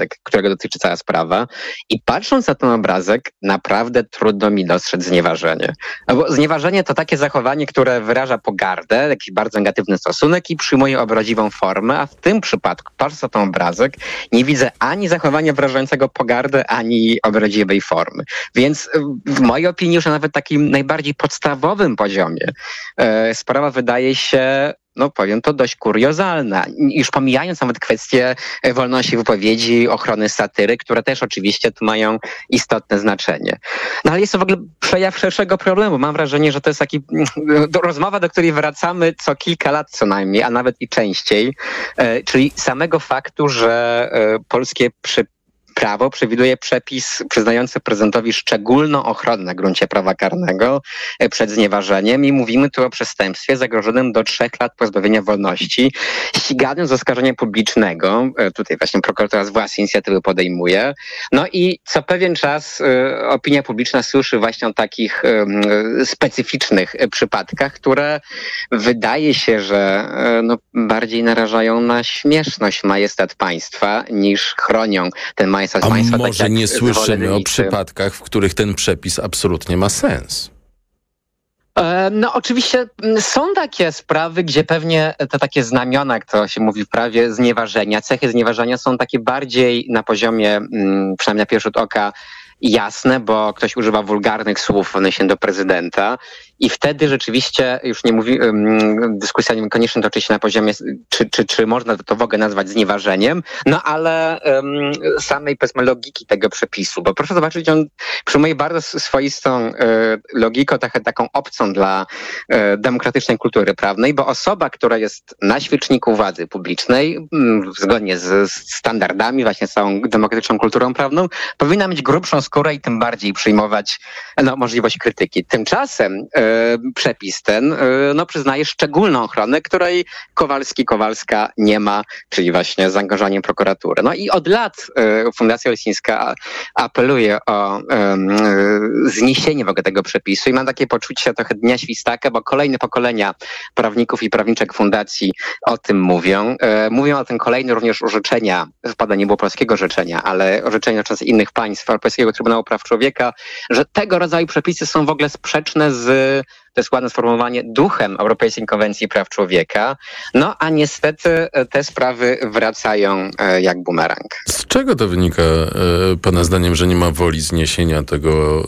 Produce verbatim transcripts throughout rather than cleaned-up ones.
obrazek, którego dotyczy cała sprawa i patrząc na ten obrazek, naprawdę trudno mi dostrzec znieważenie. No bo znieważenie to takie zachowanie, które wyraża pogardę, jakiś bardzo negatywny stosunek i przyjmuje obraźliwą formę, a w tym przypadku, patrząc na ten obrazek, nie widzę ani zachowania wyrażającego pogardę, ani obraźliwej formy. Więc w mojej opinii już na nawet takim najbardziej podstawowym poziomie e, sprawa wydaje się, no powiem to, dość kuriozalna. Już pomijając nawet kwestie wolności wypowiedzi, ochrony satyry, które też oczywiście tu mają istotne znaczenie. No ale jest to w ogóle przejaw szerszego problemu. Mam wrażenie, że to jest taki do, rozmowa, do której wracamy co kilka lat co najmniej, a nawet i częściej, e, czyli samego faktu, że e, polskie przy prawo przewiduje przepis przyznający prezydentowi szczególną ochronę na gruncie prawa karnego przed znieważeniem i mówimy tu o przestępstwie zagrożonym do trzech lat pozbawienia wolności, ściganym z oskarżenia publicznego. Tutaj właśnie prokuratura z własnej inicjatywy podejmuje. No i co pewien czas opinia publiczna słyszy właśnie o takich specyficznych przypadkach, które wydaje się, że no, bardziej narażają na śmieszność majestat państwa niż chronią ten majestat. A państwa, może tak nie słyszymy o przypadkach, przypadkach, w których ten przepis absolutnie ma sens? No oczywiście są takie sprawy, gdzie pewnie te takie znamiona, jak to się mówi w prawie, znieważenia, cechy znieważenia są takie bardziej na poziomie, przynajmniej na pierwszy rzut oka, jasne, bo ktoś używa wulgarnych słów w odniesieniu do prezydenta i wtedy rzeczywiście już nie mówi, um, dyskusja niekoniecznie toczy się na poziomie, czy, czy, czy można to w ogóle nazwać znieważeniem, no ale um, samej powiedzmy logiki tego przepisu, bo proszę zobaczyć, on przyjmuje bardzo swoistą e, logikę, tak, taką obcą dla e, demokratycznej kultury prawnej, bo osoba, która jest na świeczniku władzy publicznej, m, zgodnie z, z standardami, właśnie z całą demokratyczną kulturą prawną, powinna mieć grubszą skórę i tym bardziej przyjmować no, możliwość krytyki. Tymczasem e, przepis ten e, no, przyznaje szczególną ochronę, której Kowalski, Kowalska nie ma, czyli właśnie zaangażowanie prokuratury. No i od lat e, Fundacja Olesińska apeluje o e, zniesienie w ogóle tego przepisu i mam takie poczucie trochę dnia świstaka, bo kolejne pokolenia prawników i prawniczek fundacji o tym mówią. E, mówią o tym kolejne również orzeczenia, wpada nie było polskiego orzeczenia, ale orzeczenia dotyczące innych państw, Europejskiego Trybunału Praw Człowieka, że tego rodzaju przepisy są w ogóle sprzeczne z, to jest ładne sformułowanie, duchem Europejskiej Konwencji Praw Człowieka. No a niestety te sprawy wracają e, jak bumerang. Z czego to wynika e, pana zdaniem, że nie ma woli zniesienia tego e,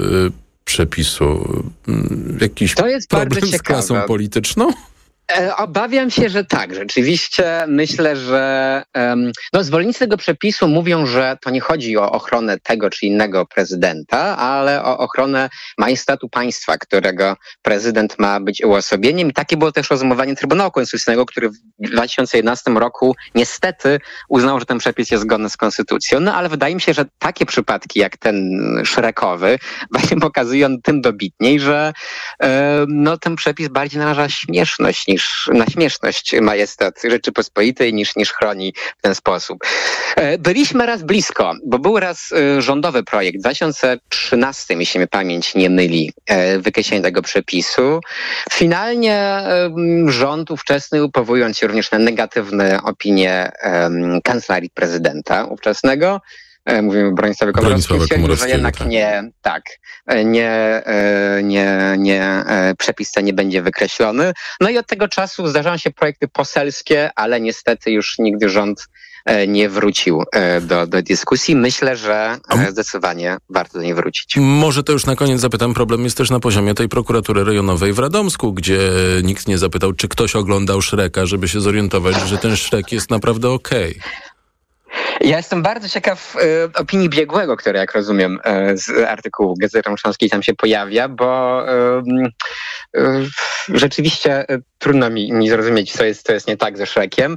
przepisu? Jakiś to jest problem bardzo z klasą ciekawe. polityczną? Obawiam się, że tak. Rzeczywiście myślę, że um, no, zwolennicy tego przepisu mówią, że to nie chodzi o ochronę tego czy innego prezydenta, ale o ochronę majestatu państwa, którego prezydent ma być uosobieniem. I takie było też rozumowanie Trybunału Konstytucyjnego, który w dwa tysiące jedenastym roku niestety uznał, że ten przepis jest zgodny z konstytucją. No ale wydaje mi się, że takie przypadki jak ten szerekowy właśnie pokazują tym dobitniej, że um, no, ten przepis bardziej naraża śmieszność niż na śmieszność majestat Rzeczypospolitej niż, niż chroni w ten sposób. Byliśmy raz blisko, bo był raz rządowy projekt w dwa tysiące trzynastym, jeśli mnie pamięć nie myli, wykreślenie tego przepisu. Finalnie rząd ówczesny, powołując się również na negatywne opinie kancelarii prezydenta ówczesnego, mówimy Bronisławie Komorowskim, stwierdził, że jednak tak. nie, tak, nie, nie, nie, przepis ten nie będzie wykreślony. No i od tego czasu zdarzają się projekty poselskie, ale niestety już nigdy rząd nie wrócił do, do dyskusji. Myślę, że zdecydowanie warto do niej wrócić. Może to już na koniec zapytam, problem jest też na poziomie tej prokuratury rejonowej w Radomsku, gdzie nikt nie zapytał, czy ktoś oglądał Shreka, żeby się zorientować, że ten Shrek jest naprawdę okej. Okay. Ja jestem bardzo ciekaw e, opinii biegłego, który, jak rozumiem, e, z artykułu Gazety Śląskiej tam się pojawia, bo e, e, rzeczywiście e, trudno mi, mi zrozumieć, co jest, co jest nie tak ze Shrekiem,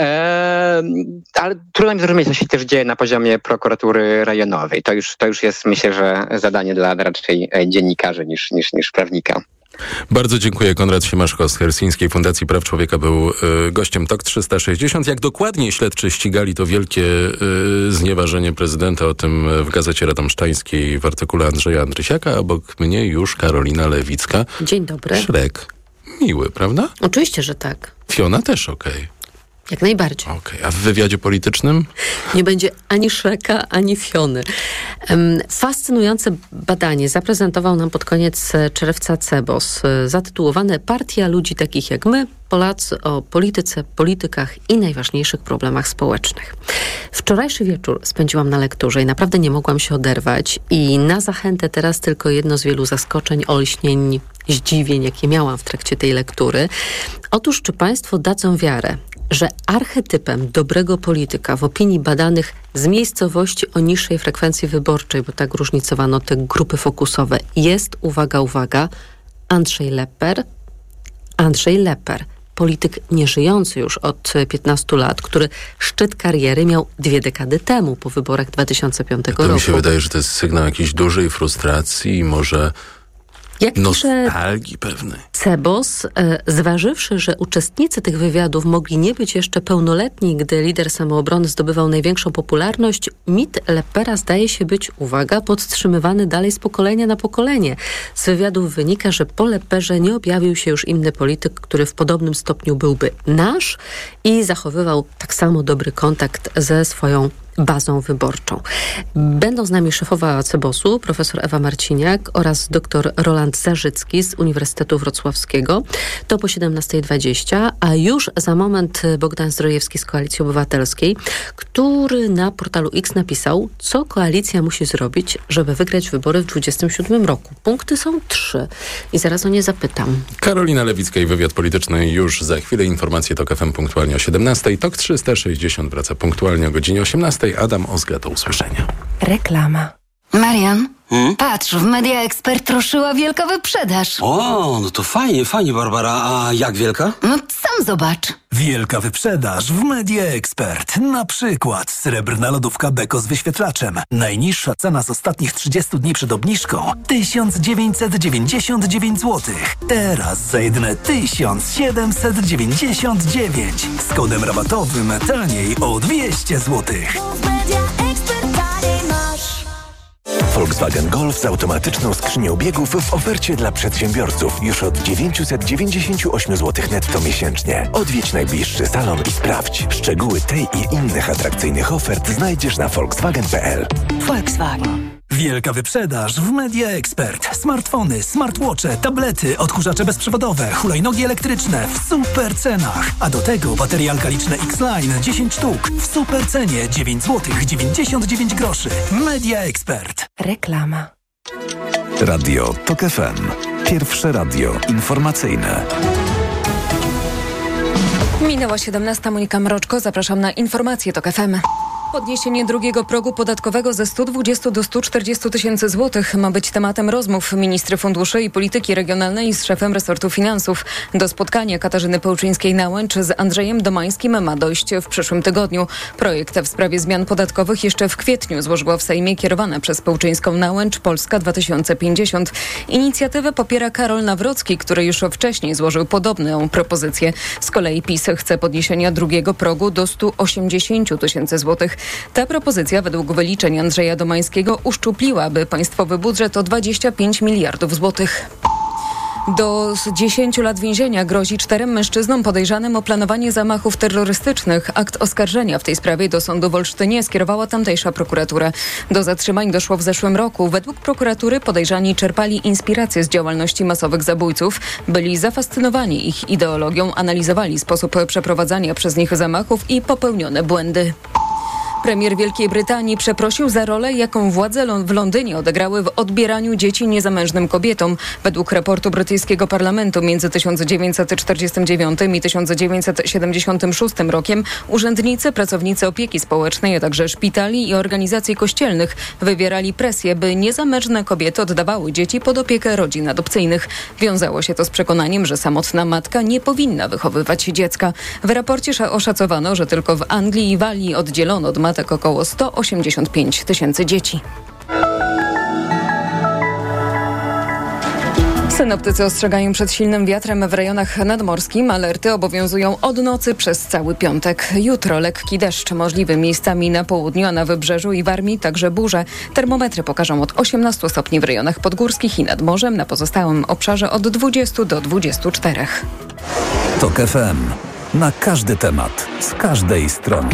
e, ale trudno mi zrozumieć, co się też dzieje na poziomie prokuratury rejonowej. To już, to już jest, myślę, że zadanie dla raczej dziennikarzy niż, niż, niż prawnika. Bardzo dziękuję. Konrad Siemaszko z Helsińskiej Fundacji Praw Człowieka był y, gościem T O K trzysta sześćdziesiąt. Jak dokładnie śledczy ścigali to wielkie y, znieważenie prezydenta, o tym w Gazecie Radomszczańskiej w artykule Andrzeja Andrysiaka. Obok mnie już Karolina Lewicka. Dzień dobry. Shrek. Miły, prawda? Oczywiście, że tak. Fiona też okej. Okay. Jak najbardziej. Okej, okay. A w wywiadzie politycznym? Nie będzie ani Shreka, ani Fiony. Fascynujące badanie zaprezentował nam pod koniec czerwca Cebos, zatytułowane Partia ludzi takich jak my, Polacy o polityce, politykach i najważniejszych problemach społecznych. Wczorajszy wieczór spędziłam na lekturze i naprawdę nie mogłam się oderwać i na zachętę teraz tylko jedno z wielu zaskoczeń, olśnień, zdziwień, jakie miałam w trakcie tej lektury. Otóż czy państwo dadzą wiarę, że archetypem dobrego polityka w opinii badanych z miejscowości o niższej frekwencji wyborczej, bo tak różnicowano te grupy fokusowe, jest, uwaga, uwaga, Andrzej Lepper. Andrzej Lepper, polityk nieżyjący już od piętnastu lat, który szczyt kariery miał dwie dekady temu, po wyborach dwa tysiące piątego roku. To mi się wydaje, że to jest sygnał jakiejś dużej frustracji i może Jak nostalgii pewnej. Cebos, e, zważywszy, że uczestnicy tych wywiadów mogli nie być jeszcze pełnoletni, gdy lider samoobrony zdobywał największą popularność, mit Leppera zdaje się być, uwaga, podtrzymywany dalej z pokolenia na pokolenie. Z wywiadów wynika, że po Lepperze nie objawił się już inny polityk, który w podobnym stopniu byłby nasz i zachowywał tak samo dobry kontakt ze swoją bazą wyborczą. Będą z nami szefowa Cebosu, profesor Ewa Marciniak oraz dr Roland Zarzycki z Uniwersytetu Wrocławskiego. To po siedemnasta dwadzieścia, a już za moment Bogdan Zdrojewski z Koalicji Obywatelskiej, który na portalu X napisał, co koalicja musi zrobić, żeby wygrać wybory w dwudziestym siódmym roku. Punkty są trzy i zaraz o nie zapytam. Karolina Lewicka i wywiad polityczny już za chwilę. Informacje TOK F M punktualnie o siedemnastej. TOK trzysta sześćdziesiąt wraca punktualnie o godzinie osiemnastej. Adam Ozga, do usłyszenia. Reklama. Marian, Hmm? patrz, w Media Expert ruszyła wielka wyprzedaż. O, no to fajnie, fajnie, Barbara. A jak wielka? No sam zobacz. Wielka wyprzedaż w Media Expert. Na przykład srebrna lodówka Beko z wyświetlaczem. Najniższa cena z ostatnich trzydziestu dni przed obniżką tysiąc dziewięćset dziewięćdziesiąt dziewięć złotych. Teraz za jedyne tysiąc siedemset dziewięćdziesiąt dziewięć. Z kodem rabatowym taniej o dwieście złotych. Volkswagen Golf z automatyczną skrzynią biegów w ofercie dla przedsiębiorców już od dziewięćset dziewięćdziesiąt osiem złotych netto miesięcznie. Odwiedź najbliższy salon i sprawdź. Szczegóły tej i innych atrakcyjnych ofert znajdziesz na volkswagen kropka p l. Volkswagen. Wielka wyprzedaż w Media Expert. Smartfony, smartwatche, tablety, odkurzacze bezprzewodowe, hulajnogi elektryczne w super cenach. A do tego baterie alkaliczne X-Line dziesięć sztuk w super cenie dziewięć złotych dziewięćdziesiąt dziewięć groszy. Media Expert. Reklama. Radio TOK F M. Pierwsze radio informacyjne. Minęła siedemnasta. Monika Mroczko. Zapraszam na informacje TOK F M. Podniesienie drugiego progu podatkowego ze stu dwudziestu do stu czterdziestu tysięcy złotych ma być tematem rozmów ministry funduszy i polityki regionalnej z szefem resortu finansów. Do spotkania Katarzyny Pełczyńskiej-Nałęcz z Andrzejem Domańskim ma dojść w przyszłym tygodniu. Projekt w sprawie zmian podatkowych jeszcze w kwietniu złożyła w Sejmie kierowana przez Pełczyńską-Nałęcz Polska dwa tysiące pięćdziesiąt. Inicjatywę popiera Karol Nawrocki, który już wcześniej złożył podobną propozycję. Z kolei PiS chce podniesienia drugiego progu do stu osiemdziesięciu tysięcy złotych. Ta propozycja według wyliczeń Andrzeja Domańskiego uszczupliłaby państwowy budżet o dwadzieścia pięć miliardów złotych. Do dziesięciu lat więzienia grozi czterem mężczyznom podejrzanym o planowanie zamachów terrorystycznych. Akt oskarżenia w tej sprawie do sądu w Olsztynie skierowała tamtejsza prokuratura. Do zatrzymań doszło w zeszłym roku. Według prokuratury podejrzani czerpali inspirację z działalności masowych zabójców. Byli zafascynowani ich ideologią, analizowali sposób przeprowadzania przez nich zamachów i popełnione błędy. Premier Wielkiej Brytanii przeprosił za rolę, jaką władze w Londynie odegrały w odbieraniu dzieci niezamężnym kobietom. Według raportu brytyjskiego parlamentu między tysiąc dziewięćset czterdziestym dziewiątym i tysiąc dziewięćset siedemdziesiątym szóstym rokiem urzędnicy, pracownicy opieki społecznej, a także szpitali i organizacji kościelnych wywierali presję, by niezamężne kobiety oddawały dzieci pod opiekę rodzin adopcyjnych. Wiązało się to z przekonaniem, że samotna matka nie powinna wychowywać dziecka. W raporcie oszacowano, że tylko w Anglii i Walii oddzielono od matek około sto osiemdziesiąt pięć tysięcy dzieci. Synoptycy ostrzegają przed silnym wiatrem w rejonach nadmorskim. Alerty obowiązują od nocy przez cały piątek. Jutro lekki deszcz możliwy miejscami na południu, a na wybrzeżu i Warmii także burze. Termometry pokażą od osiemnastu stopni w rejonach podgórskich i nad morzem, na pozostałym obszarze od dwudziestu do dwudziestu czterech. TOK F M. Na każdy temat, z każdej strony.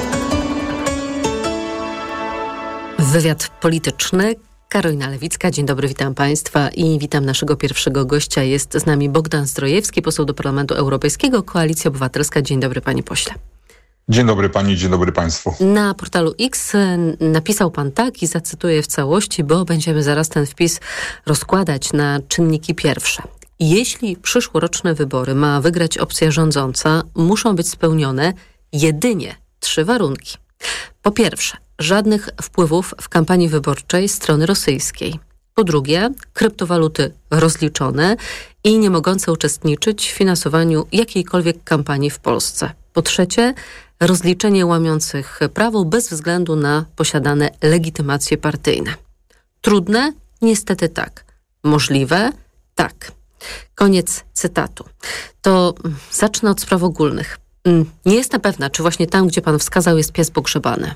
Wywiad polityczny. Karolina Lewicka, dzień dobry, witam Państwa i witam naszego pierwszego gościa. Jest z nami Bogdan Zdrojewski, poseł do Parlamentu Europejskiego, Koalicja Obywatelska. Dzień dobry, panie pośle. Dzień dobry pani, dzień dobry państwu. Na portalu X napisał pan tak i zacytuję w całości, bo będziemy zaraz ten wpis rozkładać na czynniki pierwsze. Jeśli przyszłoroczne wybory ma wygrać opcja rządząca, muszą być spełnione jedynie trzy warunki. Po pierwsze, żadnych wpływów w kampanii wyborczej strony rosyjskiej. Po drugie, kryptowaluty rozliczone i nie mogące uczestniczyć w finansowaniu jakiejkolwiek kampanii w Polsce. Po trzecie, rozliczenie łamiących prawo bez względu na posiadane legitymacje partyjne. Trudne? Niestety tak. Możliwe? Tak. Koniec cytatu. To zacznę od spraw ogólnych. Nie jestem pewna, czy właśnie tam, gdzie pan wskazał, jest pies pogrzebany.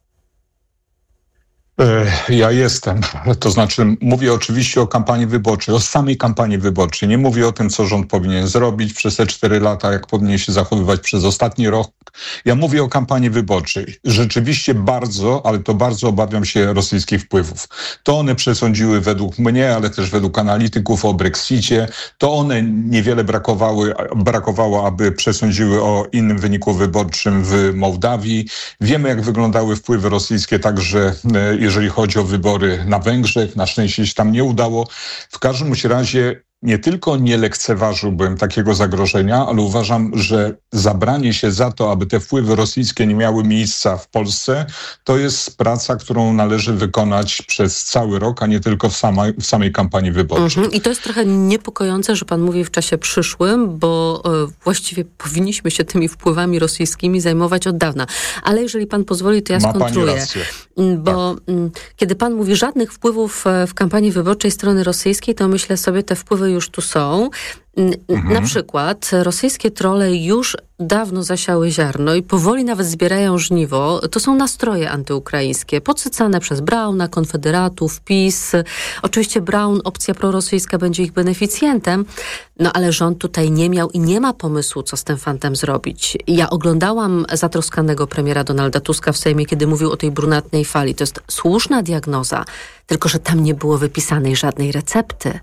Ja jestem. To znaczy mówię oczywiście o kampanii wyborczej, o samej kampanii wyborczej. Nie mówię o tym, co rząd powinien zrobić przez te cztery lata, jak powinien się zachowywać przez ostatni rok. Ja mówię o kampanii wyborczej. Rzeczywiście bardzo, ale to bardzo obawiam się rosyjskich wpływów. To one przesądziły według mnie, ale też według analityków o Brexicie. To one niewiele brakowały, brakowało, aby przesądziły o innym wyniku wyborczym w Mołdawii. Wiemy, jak wyglądały wpływy rosyjskie także jeżeli chodzi o wybory na Węgrzech. Na szczęście się tam nie udało. W każdym razie nie tylko nie lekceważyłbym takiego zagrożenia, ale uważam, że zabranie się za to, aby te wpływy rosyjskie nie miały miejsca w Polsce, to jest praca, którą należy wykonać przez cały rok, a nie tylko w samej, w samej kampanii wyborczej. Mhm. I to jest trochę niepokojące, że pan mówi w czasie przyszłym, bo y, właściwie powinniśmy się tymi wpływami rosyjskimi zajmować od dawna. Ale jeżeli pan pozwoli, to ja Ma skontruję. pani rację. Bo tak. y, kiedy pan mówi żadnych wpływów w kampanii wyborczej strony rosyjskiej, to myślę sobie, te wpływy już tu są. Mhm. Na przykład rosyjskie trolle już dawno zasiały ziarno i powoli nawet zbierają żniwo. To są nastroje antyukraińskie, podsycane przez Brauna, Konfederatów, PiS. Oczywiście Braun, opcja prorosyjska, będzie ich beneficjentem, no ale rząd tutaj nie miał i nie ma pomysłu, co z tym fantem zrobić. Ja oglądałam zatroskanego premiera Donalda Tuska w Sejmie, kiedy mówił o tej brunatnej fali. To jest słuszna diagnoza, tylko że tam nie było wypisanej żadnej recepty.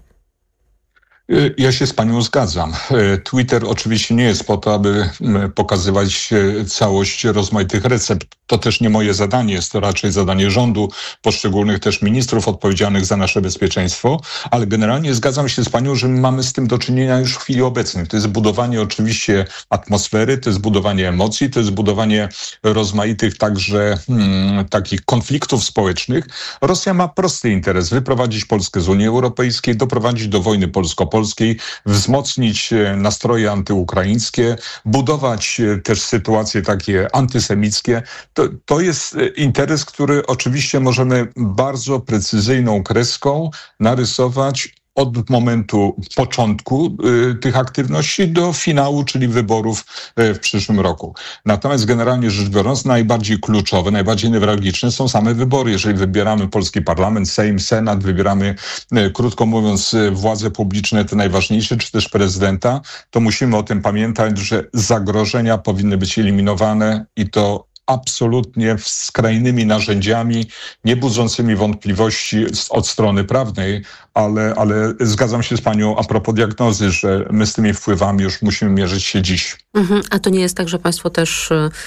Ja się z panią zgadzam. Twitter oczywiście nie jest po to, aby pokazywać całość rozmaitych recept. To też nie moje zadanie, jest to raczej zadanie rządu, poszczególnych też ministrów odpowiedzialnych za nasze bezpieczeństwo, ale generalnie zgadzam się z panią, że my mamy z tym do czynienia już w chwili obecnej. To jest budowanie oczywiście atmosfery, to jest budowanie emocji, to jest budowanie rozmaitych także hmm, takich konfliktów społecznych. Rosja ma prosty interes: wyprowadzić Polskę z Unii Europejskiej, doprowadzić do wojny polsko-polskiej, wzmocnić nastroje antyukraińskie, budować też sytuacje takie antysemickie. To, to jest interes, który oczywiście możemy bardzo precyzyjną kreską narysować od momentu początku y, tych aktywności do finału, czyli wyborów y, w przyszłym roku. Natomiast generalnie rzecz biorąc, najbardziej kluczowe, najbardziej newralgiczne są same wybory. Jeżeli wybieramy polski parlament, Sejm, Senat, wybieramy, y, krótko mówiąc, y, władze publiczne, te najważniejsze, czy też prezydenta, to musimy o tym pamiętać, że zagrożenia powinny być eliminowane i to absolutnie skrajnymi narzędziami, nie budzącymi wątpliwości od strony prawnej, ale, ale zgadzam się z panią a propos diagnozy, że my z tymi wpływami już musimy mierzyć się dziś. Mhm. A to nie jest tak, że państwo też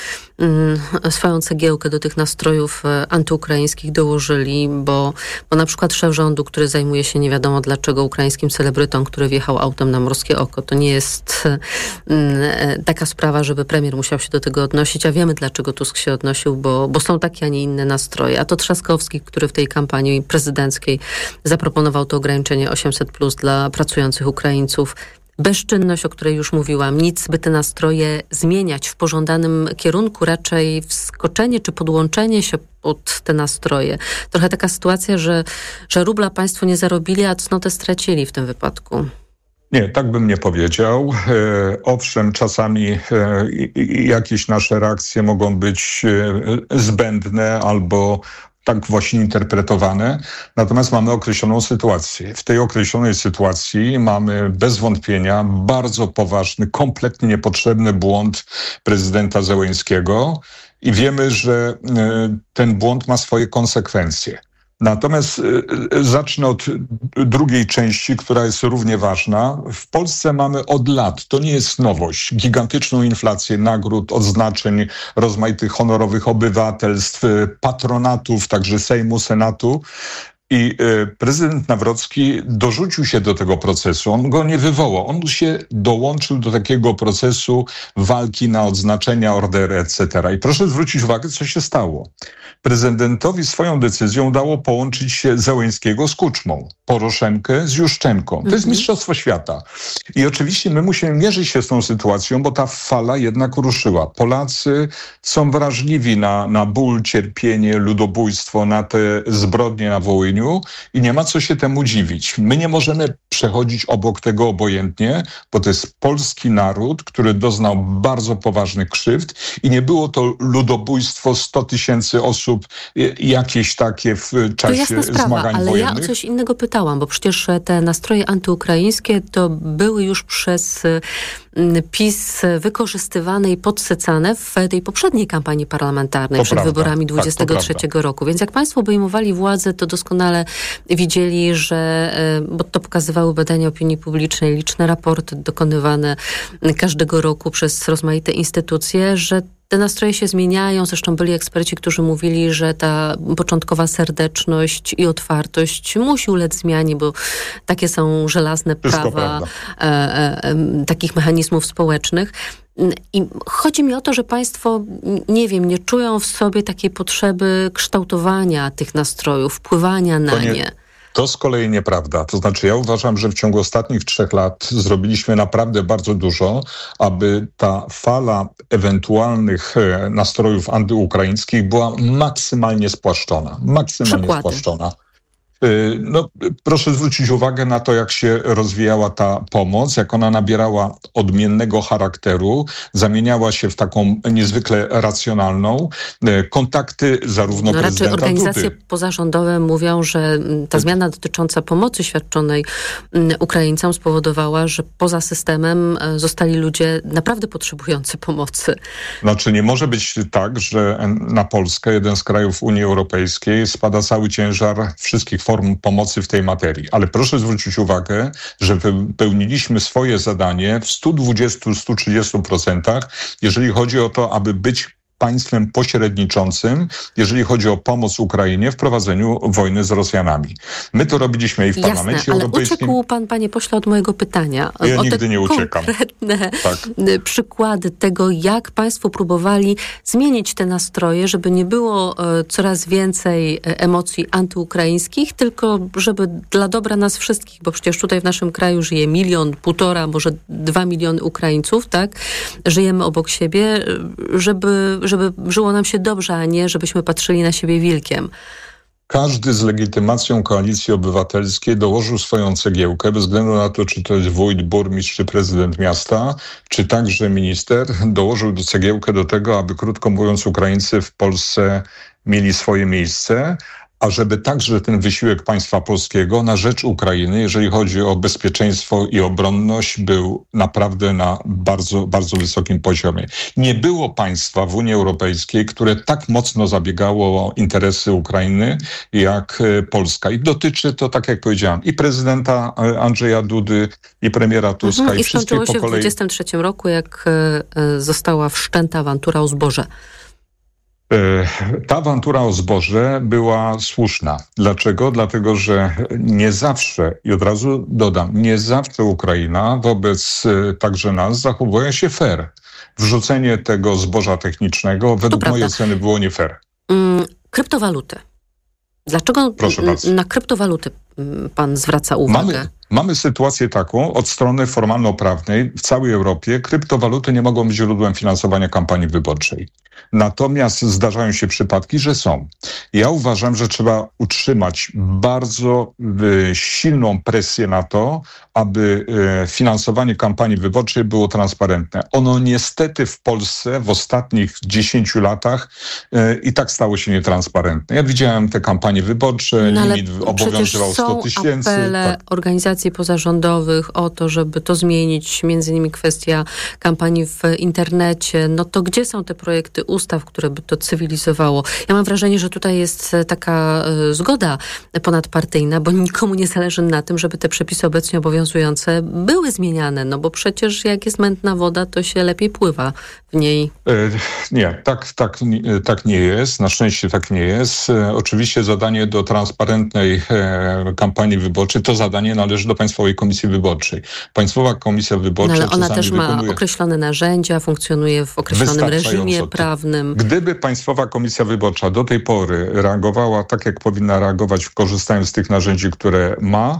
y, swoją cegiełkę do tych nastrojów antyukraińskich dołożyli, bo, bo na przykład szef rządu, który zajmuje się nie wiadomo dlaczego ukraińskim celebrytą, który wjechał autem na Morskie Oko, to nie jest y, taka sprawa, żeby premier musiał się do tego odnosić, a wiemy dlaczego Tusk się odnosił, bo, bo są takie, a nie inne nastroje. A to Trzaskowski, który w tej kampanii prezydenckiej zaproponował to ograniczenie osiemset plus dla pracujących Ukraińców. Bezczynność, o której już mówiłam, nic, by te nastroje zmieniać w pożądanym kierunku, raczej wskoczenie czy podłączenie się pod te nastroje. Trochę taka sytuacja, że, że rubla państwo nie zarobili, a cnotę stracili w tym wypadku. Nie, tak bym nie powiedział. E, owszem, czasami e, jakieś nasze reakcje mogą być e, zbędne albo tak właśnie interpretowane. Natomiast mamy określoną sytuację. W tej określonej sytuacji mamy bez wątpienia bardzo poważny, kompletnie niepotrzebny błąd prezydenta Zełenskiego i wiemy, że ten błąd ma swoje konsekwencje. Natomiast zacznę od drugiej części, która jest równie ważna. W Polsce mamy od lat, to nie jest nowość, gigantyczną inflację nagród, odznaczeń, rozmaitych honorowych obywatelstw, patronatów, także Sejmu, Senatu. I prezydent Nawrocki dorzucił się do tego procesu. On go nie wywołał. On się dołączył do takiego procesu walki na odznaczenia, ordery, et cetera. I proszę zwrócić uwagę, co się stało. Prezydentowi swoją decyzją udało połączyć się Zełenskiego z Kuczmą, Poroszenkę z Juszczenką. To jest mistrzostwo świata. I oczywiście my musimy mierzyć się z tą sytuacją, bo ta fala jednak ruszyła. Polacy są wrażliwi na, na ból, cierpienie, ludobójstwo, na te zbrodnie na Wołyniu i nie ma co się temu dziwić. My nie możemy przechodzić obok tego obojętnie, bo to jest polski naród, który doznał bardzo poważnych krzywd i nie było to ludobójstwo sto tysięcy osób, jakieś takie w czasie to jasna sprawa, zmagań ale wojennych. ja o coś innego pytałam, bo przecież te nastroje antyukraińskie to były już przez PiS wykorzystywane i podsycane w tej poprzedniej kampanii parlamentarnej To przed prawda. wyborami dwudziestego trzeciego roku. Więc jak państwo obejmowali władzę, to doskonale widzieli, że, bo to pokazywały badania opinii publicznej, liczne raporty dokonywane każdego roku przez rozmaite instytucje, że te nastroje się zmieniają. Zresztą byli eksperci, którzy mówili, że ta początkowa serdeczność i otwartość musi ulec zmianie, bo takie są żelazne Wszystko prawa e, e, takich mechanizmów społecznych. I chodzi mi o to, że państwo, nie wiem, nie czują w sobie takiej potrzeby kształtowania tych nastrojów, wpływania na To nie, nie. To z kolei nieprawda. To znaczy ja uważam, że w ciągu ostatnich trzech lat zrobiliśmy naprawdę bardzo dużo, aby ta fala ewentualnych nastrojów antyukraińskich była maksymalnie spłaszczona. Maksymalnie Przykłady. spłaszczona. No, proszę zwrócić uwagę na to, jak się rozwijała ta pomoc, jak ona nabierała odmiennego charakteru, zamieniała się w taką niezwykle racjonalną. Kontakty zarówno no, prezydenta raczej organizacje Dudy. pozarządowe mówią, że ta zmiana dotycząca pomocy świadczonej Ukraińcom spowodowała, że poza systemem zostali ludzie naprawdę potrzebujący pomocy. Znaczy nie może być tak, że na Polskę, jeden z krajów Unii Europejskiej, spada cały ciężar wszystkich form pomocy w tej materii. Ale proszę zwrócić uwagę, że wypełniliśmy swoje zadanie w sto dwadzieścia do stu trzydziestu procent, jeżeli chodzi o to, aby być państwem pośredniczącym, jeżeli chodzi o pomoc Ukrainie w prowadzeniu wojny z Rosjanami. My to robiliśmy i w Jasne, Parlamencie ale Europejskim. uciekł pan, panie pośle, od mojego pytania. Ja o nigdy te nie uciekam. Konkretne tak. przykłady tego, jak państwo próbowali zmienić te nastroje, żeby nie było e, coraz więcej emocji antyukraińskich, tylko żeby dla dobra nas wszystkich, bo przecież tutaj w naszym kraju żyje milion, półtora, może dwa miliony Ukraińców, tak? Żyjemy obok siebie, żeby żeby żyło nam się dobrze, a nie żebyśmy patrzyli na siebie wilkiem. Każdy z legitymacją Koalicji Obywatelskiej dołożył swoją cegiełkę, bez względu na to, czy to jest wójt, burmistrz, czy prezydent miasta, czy także minister, dołożył do cegiełkę do tego, aby, krótko mówiąc, Ukraińcy w Polsce mieli swoje miejsce, a żeby także ten wysiłek państwa polskiego na rzecz Ukrainy, jeżeli chodzi o bezpieczeństwo i obronność, był naprawdę na bardzo, bardzo wysokim poziomie. Nie było państwa w Unii Europejskiej, które tak mocno zabiegało o interesy Ukrainy, jak Polska. I dotyczy to, tak jak powiedziałem, i prezydenta Andrzeja Dudy, i premiera Tuska, mhm, i, i wszystkich po kolei. I skończyło się w dwudziestym trzecim roku, jak została wszczęta awantura o zboże. Ta awantura o zboże była słuszna. Dlaczego? Dlatego, że nie zawsze, i od razu dodam, nie zawsze Ukraina wobec także nas zachowuje się fair. Wrzucenie tego zboża technicznego według mojej oceny było nie fair. Mm, kryptowaluty. Dlaczego Proszę bardzo. na kryptowaluty pan zwraca uwagę? Mamy, Mamy sytuację taką, od strony formalno-prawnej w całej Europie kryptowaluty nie mogą być źródłem finansowania kampanii wyborczej. Natomiast zdarzają się przypadki, że są. Ja uważam, że trzeba utrzymać bardzo y, silną presję na to, aby y, finansowanie kampanii wyborczej było transparentne. Ono niestety w Polsce w ostatnich dziesięciu latach y, i tak stało się nietransparentne. Ja widziałem te kampanie wyborcze, no, limit obowiązywał sto tysięcy. Są apele tak. organizacji pozarządowych o to, żeby to zmienić, między innymi kwestia kampanii w internecie. No to gdzie są te projekty ustaw, które by to cywilizowało? Ja mam wrażenie, że tutaj jest taka y, zgoda ponadpartyjna, bo nikomu nie zależy na tym, żeby te przepisy obecnie obowiązujące były zmieniane, no bo przecież jak jest mętna woda, to się lepiej pływa w niej. E, nie, tak, tak, tak nie jest. Na szczęście tak nie jest. E, oczywiście zadanie do transparentnej e, kampanii wyborczej, to zadanie należy do Państwowej Komisji Wyborczej. Państwowa Komisja Wyborcza... No, ale ona też ma wykonuje... określone narzędzia, funkcjonuje w określonym reżimie prawnym. Gdyby Państwowa Komisja Wyborcza do tej pory reagowała tak, jak powinna reagować, korzystając z tych narzędzi, które ma,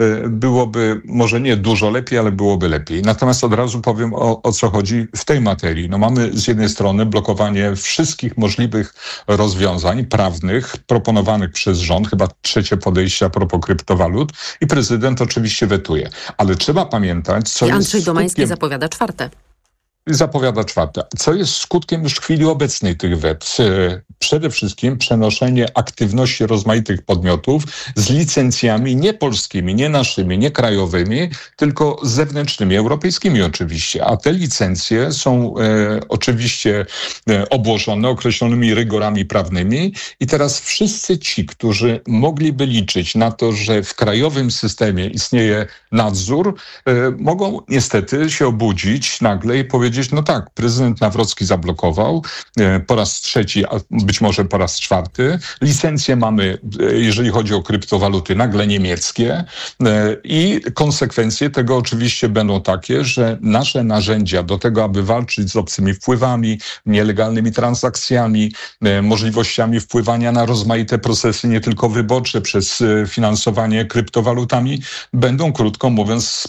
byłoby może nie dużo lepiej, ale byłoby lepiej. Natomiast od razu powiem, o, o co chodzi w tej materii. No mamy z jednej strony blokowanie wszystkich możliwych rozwiązań prawnych proponowanych przez rząd, chyba trzecie podejście a propos kryptowalut, i prezydent oczywiście wetuje. Ale trzeba pamiętać, co I jest Andrzej Domański skutkiem... zapowiada czwarte. Zapowiada czwarte. Co jest skutkiem już w chwili obecnej tych wet? Przede wszystkim przenoszenie aktywności rozmaitych podmiotów z licencjami nie polskimi, nie naszymi, nie krajowymi, tylko zewnętrznymi, europejskimi oczywiście. A te licencje są e, oczywiście e, obłożone określonymi rygorami prawnymi i teraz wszyscy ci, którzy mogliby liczyć na to, że w krajowym systemie istnieje nadzór, e, mogą niestety się obudzić nagle i powiedzieć, no tak, prezydent Nawrocki zablokował e, po raz trzeci, a być może po raz czwarty. Licencje mamy, e, jeżeli chodzi o kryptowaluty, nagle niemieckie e, i konsekwencje tego oczywiście będą takie, że nasze narzędzia do tego, aby walczyć z obcymi wpływami, nielegalnymi transakcjami, e, możliwościami wpływania na rozmaite procesy, nie tylko wyborcze, przez e, finansowanie kryptowalutami, będą, krótko mówiąc,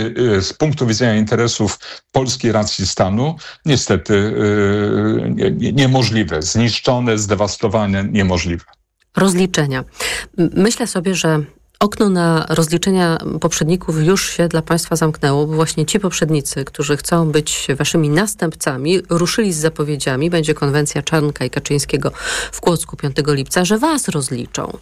z punktu widzenia interesów polskiej racji stanu niestety nie, niemożliwe, zniszczone, zdewastowane, niemożliwe. Rozliczenia. Myślę sobie, że okno na rozliczenia poprzedników już się dla Państwa zamknęło, bo właśnie ci poprzednicy, którzy chcą być waszymi następcami, ruszyli z zapowiedziami, będzie konwencja Czarnka i Kaczyńskiego w Kłodzku piątego lipca, że was rozliczą.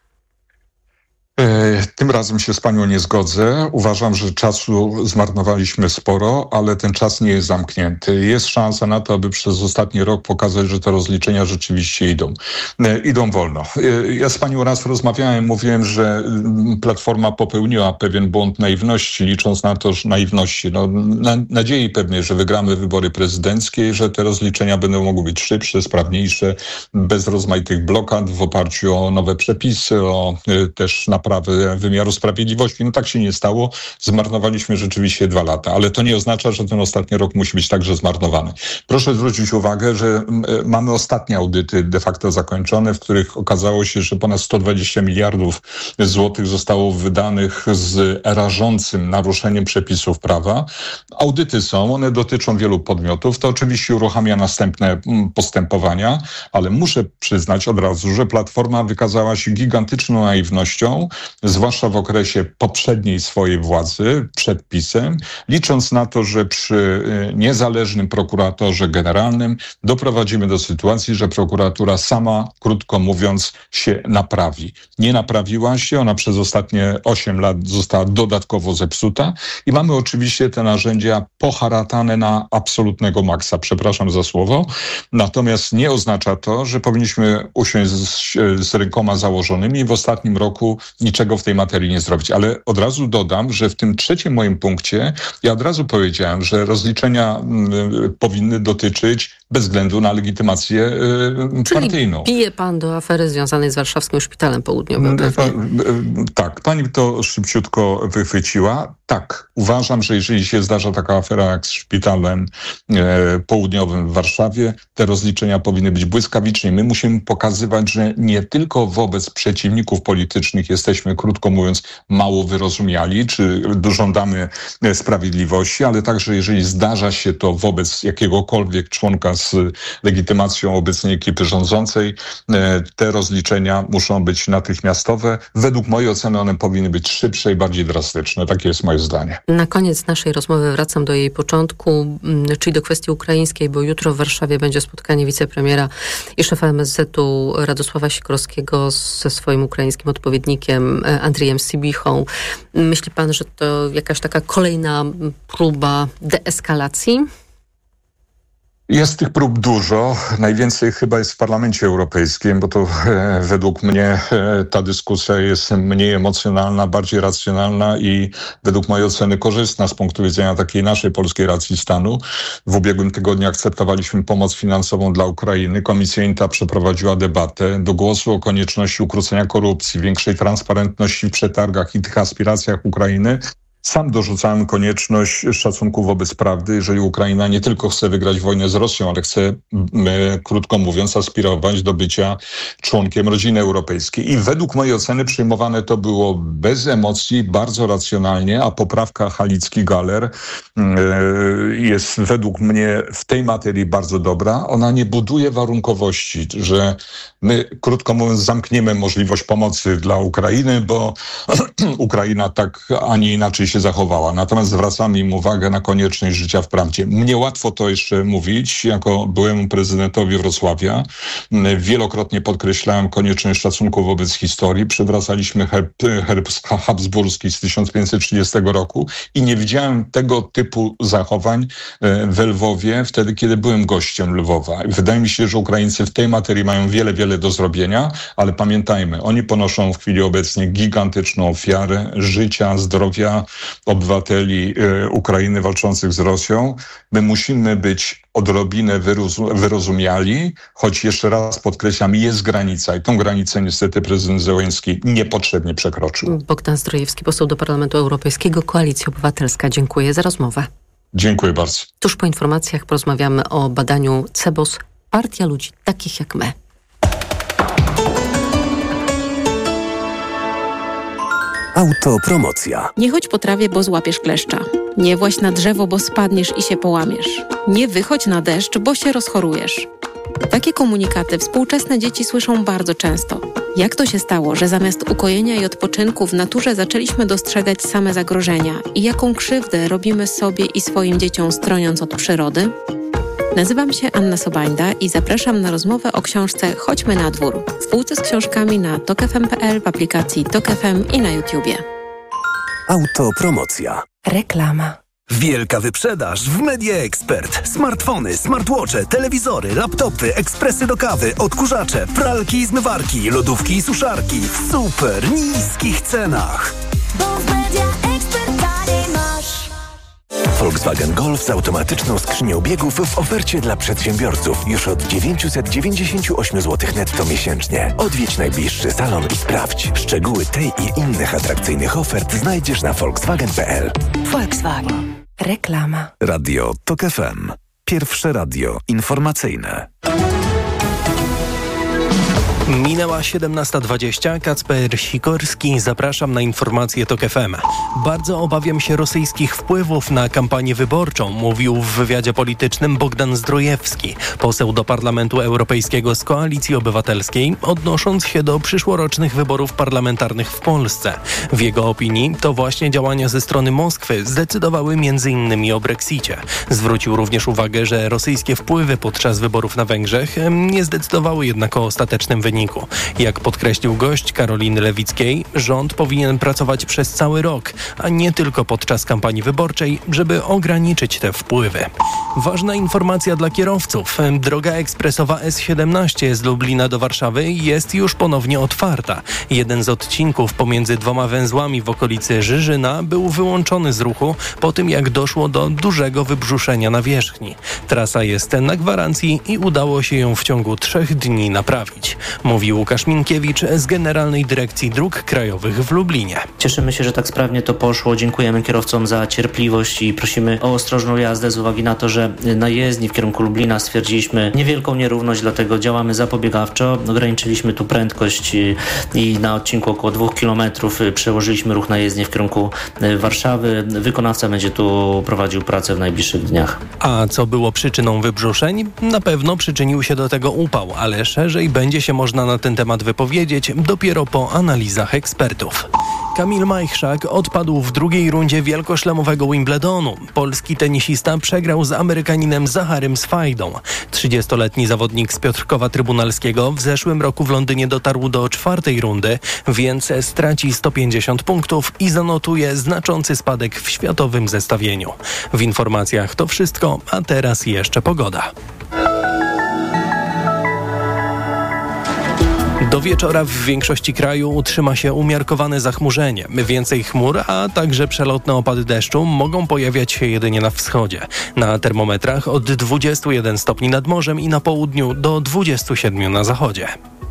Tym razem się z panią nie zgodzę. Uważam, że czasu zmarnowaliśmy sporo, ale ten czas nie jest zamknięty. Jest szansa na to, aby przez ostatni rok pokazać, że te rozliczenia rzeczywiście idą. Idą wolno. Ja z panią raz rozmawiałem, mówiłem, że Platforma popełniła pewien błąd naiwności, licząc na to, że naiwności, no, na, nadziei pewnej, że wygramy wybory prezydenckie i że te rozliczenia będą mogły być szybsze, sprawniejsze, bez rozmaitych blokad, w oparciu o nowe przepisy, o też naprawę wymiaru sprawiedliwości. No tak się nie stało. Zmarnowaliśmy rzeczywiście dwa lata, ale to nie oznacza, że ten ostatni rok musi być także zmarnowany. Proszę zwrócić uwagę, że mamy ostatnie audyty de facto zakończone, w których okazało się, że ponad sto dwadzieścia miliardów złotych zostało wydanych z rażącym naruszeniem przepisów prawa. Audyty są, one dotyczą wielu podmiotów. To oczywiście uruchamia następne postępowania, ale muszę przyznać od razu, że Platforma wykazała się gigantyczną naiwnością, zwłaszcza w okresie poprzedniej swojej władzy, przed PiS-em, licząc na to, że przy niezależnym prokuratorze generalnym doprowadzimy do sytuacji, że prokuratura sama, krótko mówiąc, się naprawi. Nie naprawiła się, ona przez ostatnie osiem lat została dodatkowo zepsuta i mamy oczywiście te narzędzia poharatane na absolutnego maksa, przepraszam za słowo, natomiast nie oznacza to, że powinniśmy usiąść z, z rękoma założonymi i w ostatnim roku niczego w tej materii nie zrobić. Ale od razu dodam, że w tym trzecim moim punkcie ja od razu powiedziałem, że rozliczenia y, powinny dotyczyć bez względu na legitymację y, Czyli partyjną. pije pan do afery związanej z Warszawskim Szpitalem Południowym. Pa, y, tak, pani to szybciutko wychwyciła. Tak, uważam, że jeżeli się zdarza taka afera jak z Szpitalem e, Południowym w Warszawie, te rozliczenia powinny być błyskawiczne. My musimy pokazywać, że nie tylko wobec przeciwników politycznych jesteśmy jesteśmy, krótko mówiąc, mało wyrozumiali, czy żądamy sprawiedliwości, ale także jeżeli zdarza się to wobec jakiegokolwiek członka z legitymacją obecnej ekipy rządzącej, te rozliczenia muszą być natychmiastowe. Według mojej oceny one powinny być szybsze i bardziej drastyczne. Takie jest moje zdanie. Na koniec naszej rozmowy wracam do jej początku, czyli do kwestii ukraińskiej, bo jutro w Warszawie będzie spotkanie wicepremiera i szefa M S Z-u Radosława Sikorskiego ze swoim ukraińskim odpowiednikiem Andrzejem Sybichą. Myśli pan, że to jakaś taka kolejna próba deeskalacji? Jest tych prób dużo. Najwięcej chyba jest w Parlamencie Europejskim, bo to e, według mnie e, ta dyskusja jest mniej emocjonalna, bardziej racjonalna i według mojej oceny korzystna z punktu widzenia takiej naszej polskiej racji stanu. W ubiegłym tygodniu akceptowaliśmy pomoc finansową dla Ukrainy. Komisja INTA przeprowadziła debatę do głosu o konieczności ukrócenia korupcji, większej transparentności w przetargach i tych aspiracjach Ukrainy. Sam dorzucałem konieczność szacunku wobec prawdy, jeżeli Ukraina nie tylko chce wygrać wojnę z Rosją, ale chce, krótko mówiąc, aspirować do bycia członkiem rodziny europejskiej. I według mojej oceny przyjmowane to było bez emocji, bardzo racjonalnie, a poprawka Halicki-Galer jest według mnie w tej materii bardzo dobra. Ona nie buduje warunkowości, że my, krótko mówiąc, zamkniemy możliwość pomocy dla Ukrainy, bo Ukraina tak, a nie inaczej się zachowała. Natomiast zwracamy im uwagę na konieczność życia w prawdzie. Mnie łatwo to jeszcze mówić, jako byłemu prezydentowi Wrocławia. Wielokrotnie podkreślałem konieczność szacunku wobec historii. Przywracaliśmy herb, herb habsburski z tysiąc pięćset trzydziestego roku i nie widziałem tego typu zachowań w Lwowie wtedy, kiedy byłem gościem Lwowa. Wydaje mi się, że Ukraińcy w tej materii mają wiele, wiele do zrobienia, ale pamiętajmy, oni ponoszą w chwili obecnej gigantyczną ofiarę życia, zdrowia obywateli y, Ukrainy walczących z Rosją. My musimy być odrobinę wyrozu- wyrozumiali, choć jeszcze raz podkreślam, jest granica i tą granicę niestety prezydent Zełenski niepotrzebnie przekroczył. Bogdan Zdrojewski, poseł do Parlamentu Europejskiego, Koalicja Obywatelska. Dziękuję za rozmowę. Dziękuję bardzo. Tuż po informacjach porozmawiamy o badaniu Cebos, Partia Ludzi Takich jak My. Autopromocja. Nie chodź po trawie, bo złapiesz kleszcza. Nie właź na drzewo, bo spadniesz i się połamiesz. Nie wychodź na deszcz, bo się rozchorujesz. Takie komunikaty współczesne dzieci słyszą bardzo często. Jak to się stało, że zamiast ukojenia i odpoczynku w naturze zaczęliśmy dostrzegać same zagrożenia i jaką krzywdę robimy sobie i swoim dzieciom stroniąc od przyrody? Nazywam się Anna Sobańda i zapraszam na rozmowę o książce Chodźmy na dwór. W półce z książkami na tok f m kropka p l, w aplikacji Tok F M i na YouTubie. Autopromocja. Reklama. Wielka wyprzedaż w Media Expert. Smartfony, smartwatche, telewizory, laptopy, ekspresy do kawy, odkurzacze, pralki i zmywarki, lodówki i suszarki w super niskich cenach. Bo w Media Expert taniej masz. Volkswagen Golf z automatyczną skrzynią biegów w ofercie dla przedsiębiorców już od dziewięćset dziewięćdziesiąt osiem złotych netto miesięcznie. Odwiedź najbliższy salon i sprawdź. Szczegóły tej i innych atrakcyjnych ofert znajdziesz na volkswagen kropka p l. Volkswagen. Reklama. Radio Tok F M. Pierwsze radio informacyjne. Minęła siedemnasta dwadzieścia. Kacper Sikorski. Zapraszam na informacje Tok F M. Bardzo obawiam się rosyjskich wpływów na kampanię wyborczą, mówił w wywiadzie politycznym Bogdan Zdrojewski, poseł do Parlamentu Europejskiego z Koalicji Obywatelskiej, odnosząc się do przyszłorocznych wyborów parlamentarnych w Polsce. W jego opinii to właśnie działania ze strony Moskwy zdecydowały między innymi o Brexicie. Zwrócił również uwagę, że rosyjskie wpływy podczas wyborów na Węgrzech nie zdecydowały jednak o ostatecznym wyniku. Jak podkreślił gość Karoliny Lewickiej, rząd powinien pracować przez cały rok, a nie tylko podczas kampanii wyborczej, żeby ograniczyć te wpływy. Ważna informacja dla kierowców. Droga ekspresowa S siedemnaście z Lublina do Warszawy jest już ponownie otwarta. Jeden z odcinków pomiędzy dwoma węzłami w okolicy Żyżyna był wyłączony z ruchu po tym, jak doszło do dużego wybrzuszenia nawierzchni. Trasa jest na gwarancji i udało się ją w ciągu trzech dni naprawić. mówi Łukasz Minkiewicz z Generalnej Dyrekcji Dróg Krajowych w Lublinie. Cieszymy się, że tak sprawnie to poszło. Dziękujemy kierowcom za cierpliwość i prosimy o ostrożną jazdę z uwagi na to, że na jezdni w kierunku Lublina stwierdziliśmy niewielką nierówność, dlatego działamy zapobiegawczo. Ograniczyliśmy tu prędkość i na odcinku około dwóch kilometrów przełożyliśmy ruch na jezdnię w kierunku Warszawy. Wykonawca będzie tu prowadził pracę w najbliższych dniach. A co było przyczyną wybrzuszeń? Na pewno przyczynił się do tego upał, ale szerzej będzie się można na ten temat wypowiedzieć dopiero po analizach ekspertów. Kamil Majchrzak odpadł w drugiej rundzie wielkoszlemowego Wimbledonu. Polski tenisista przegrał z Amerykaninem Zacharym Swajdą. trzydziestoletni zawodnik z Piotrkowa Trybunalskiego w zeszłym roku w Londynie dotarł do czwartej rundy, więc straci sto pięćdziesiąt punktów i zanotuje znaczący spadek w światowym zestawieniu. W informacjach to wszystko, a teraz jeszcze pogoda. Do wieczora w większości kraju utrzyma się umiarkowane zachmurzenie. Więcej chmur, a także przelotne opady deszczu mogą pojawiać się jedynie na wschodzie. Na termometrach od dwudziestu jeden stopni nad morzem i na południu do dwudziestu siedmiu na zachodzie.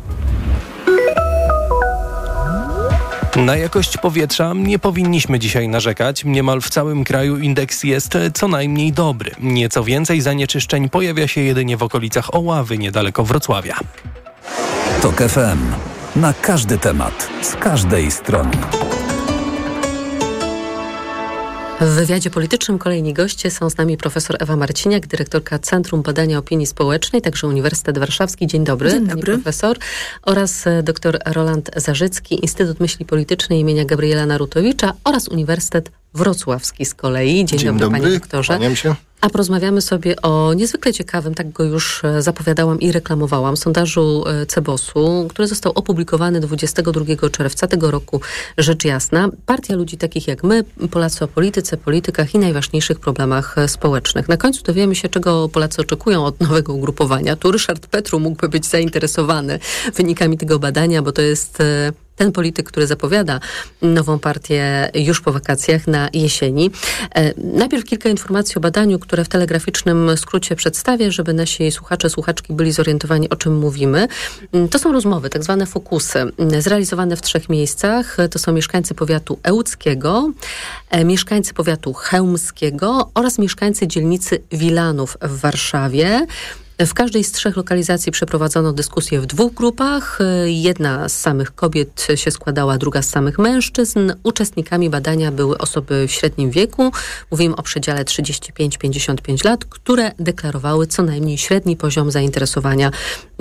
Na jakość powietrza nie powinniśmy dzisiaj narzekać. Niemal w całym kraju indeks jest co najmniej dobry. Nieco więcej zanieczyszczeń pojawia się jedynie w okolicach Oławy, niedaleko Wrocławia. TOK F M. Na każdy temat, z każdej strony. W wywiadzie politycznym kolejni goście są z nami profesor Ewa Marciniak, dyrektorka Centrum Badania Opinii Społecznej, także Uniwersytet Warszawski. Dzień dobry. Dzień dobry. Pani profesor. Oraz dr Roland Zarzycki, Instytut Myśli Politycznej imienia Gabriela Narutowicza oraz Uniwersytet Wrocławski z kolei. Dzień, Dzień dobry, dobry, panie doktorze. kłaniam się. A porozmawiamy sobie o niezwykle ciekawym, tak go już zapowiadałam i reklamowałam, sondażu Cebosu, który został opublikowany dwudziestego drugiego czerwca tego roku, rzecz jasna. Partia ludzi takich jak my, Polacy o polityce, politykach i najważniejszych problemach społecznych. Na końcu dowiemy się, czego Polacy oczekują od nowego ugrupowania. Tu Ryszard Petru mógłby być zainteresowany wynikami tego badania, bo to jest ten polityk, który zapowiada nową partię już po wakacjach na jesieni. Najpierw kilka informacji o badaniu, które w telegraficznym skrócie przedstawię, żeby nasi słuchacze, słuchaczki byli zorientowani, o czym mówimy. To są rozmowy, tak zwane fokusy, zrealizowane w trzech miejscach. To są mieszkańcy powiatu ełckiego, mieszkańcy powiatu chełmskiego oraz mieszkańcy dzielnicy Wilanów w Warszawie. W każdej z trzech lokalizacji przeprowadzono dyskusję w dwóch grupach. Jedna z samych kobiet się składała, druga z samych mężczyzn. Uczestnikami badania były osoby w średnim wieku, mówimy o przedziale trzydzieści pięć do pięćdziesięciu pięciu lat, które deklarowały co najmniej średni poziom zainteresowania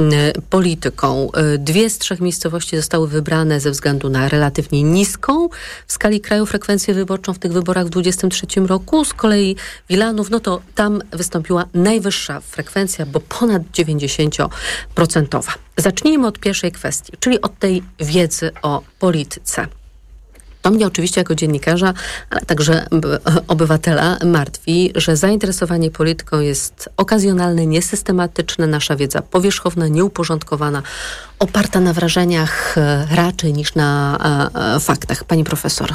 polityką. Dwie z trzech miejscowości zostały wybrane ze względu na relatywnie niską w skali kraju frekwencję wyborczą w tych wyborach w dwudziestym trzecim roku. Z kolei Wilanów, no to tam wystąpiła najwyższa frekwencja, bo ponad dziewięćdziesięcioprocentowa. Zacznijmy od pierwszej kwestii, czyli od tej wiedzy o polityce. To mnie oczywiście jako dziennikarza, ale także obywatela martwi, że zainteresowanie polityką jest okazjonalne, niesystematyczne, nasza wiedza powierzchowna, nieuporządkowana, oparta na wrażeniach raczej niż na e, faktach. Pani profesor.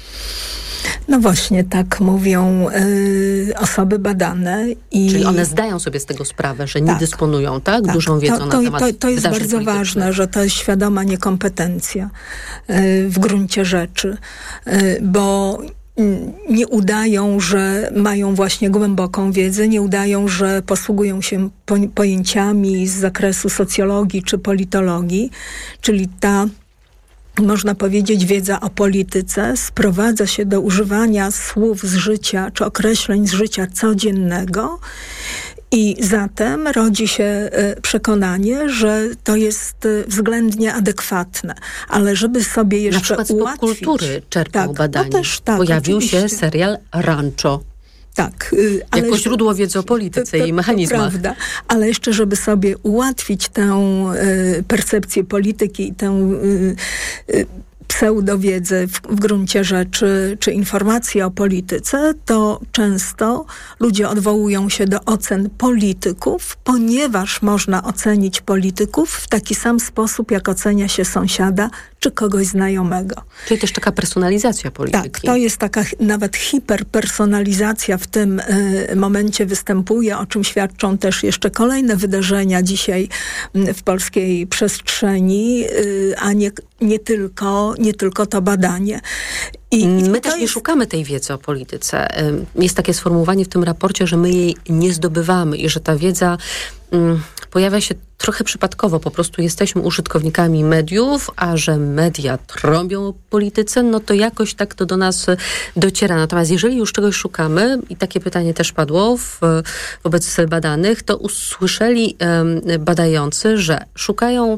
No właśnie, tak mówią y, osoby badane. I Czyli one zdają sobie z tego sprawę, że nie tak, dysponują tak, tak dużą wiedzą to, na to, temat To, to jest bardzo ważne, że to jest świadoma niekompetencja y, w gruncie rzeczy, y, bo nie udają, że mają właśnie głęboką wiedzę, nie udają, że posługują się pojęciami z zakresu socjologii czy politologii, czyli ta, można powiedzieć, wiedza o polityce sprowadza się do używania słów z życia czy określeń z życia codziennego i zatem rodzi się przekonanie, że to jest względnie adekwatne. Ale żeby sobie jeszcze Na przykład ułatwić... z popkultury czerpał tak, badanie. No też, tak, Pojawił oczywiście. się serial Rancho. Tak. Ale jako źródło wiedzy o polityce to, i mechanizmach. To prawda, ale jeszcze żeby sobie ułatwić tę y, percepcję polityki i tę y, y, pseudowiedzę w, w gruncie rzeczy, czy informacje o polityce, to często ludzie odwołują się do ocen polityków, ponieważ można ocenić polityków w taki sam sposób, jak ocenia się sąsiada czy kogoś znajomego. Czyli też taka personalizacja polityki. Tak, to jest taka nawet hiperpersonalizacja w tym y, momencie występuje, o czym świadczą też jeszcze kolejne wydarzenia dzisiaj y, w polskiej przestrzeni, y, a nie, nie, tylko, nie tylko to badanie. I, my też jest... nie szukamy tej wiedzy o polityce. Jest takie sformułowanie w tym raporcie, że my jej nie zdobywamy i że ta wiedza um, pojawia się trochę przypadkowo. Po prostu jesteśmy użytkownikami mediów, a że media trąbią o polityce, no to jakoś tak to do nas dociera. Natomiast jeżeli już czegoś szukamy, i takie pytanie też padło w, wobec badanych, to usłyszeli um, badający, że szukają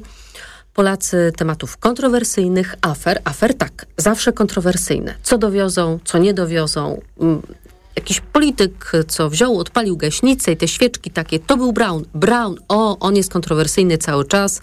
Polacy tematów kontrowersyjnych, afer. Afer tak, zawsze kontrowersyjne. Co dowiozą, co nie dowiozą. Jakiś polityk, co wziął, odpalił gaśnicę i te świeczki takie, to był Braun. Braun, o, on jest kontrowersyjny cały czas.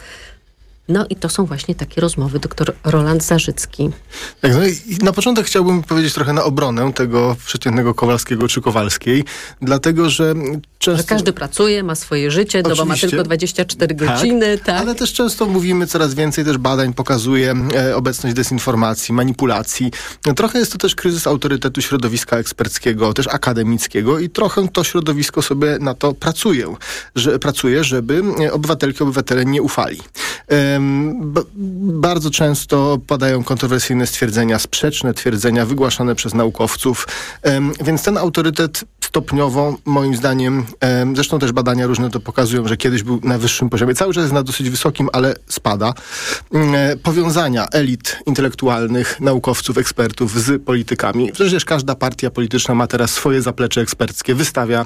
No i to są właśnie takie rozmowy. Doktor Roland Zarzycki. Tak, no i na początek chciałbym powiedzieć trochę na obronę tego przeciętnego Kowalskiego czy Kowalskiej, dlatego, że często... Że każdy pracuje, ma swoje życie, doba ma tylko dwadzieścia cztery godziny. Tak, tak. Ale też często mówimy, coraz więcej też badań pokazuje e, obecność dezinformacji, manipulacji. Trochę jest to też kryzys autorytetu środowiska eksperckiego, też akademickiego i trochę to środowisko sobie na to pracuje, że, pracuje, żeby obywatelki, obywatele nie ufali. E, b- bardzo często padają kontrowersyjne stwierdzenia, sprzeczne twierdzenia wygłaszane przez naukowców, e, więc ten autorytet stopniowo, moim zdaniem, e, zresztą też badania różne to pokazują, że kiedyś był na wyższym poziomie, cały czas jest na dosyć wysokim, ale spada. E, powiązania elit intelektualnych, naukowców, ekspertów z politykami. Przecież każda partia polityczna ma teraz swoje zaplecze eksperckie, wystawia